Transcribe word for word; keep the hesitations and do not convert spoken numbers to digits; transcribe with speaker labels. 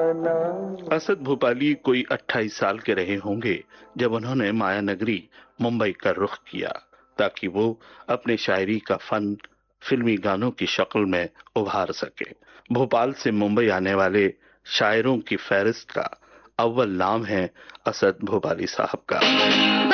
Speaker 1: असद भोपाली कोई अट्ठाईस साल के रहे होंगे जब उन्होंने माया नगरी मुंबई का रुख किया, ताकि वो अपने शायरी का फन फिल्मी गानों की शक्ल में उभार सके। भोपाल से मुंबई आने वाले शायरों की फहरिस्त का अव्वल नाम है असद भोपाली साहब का।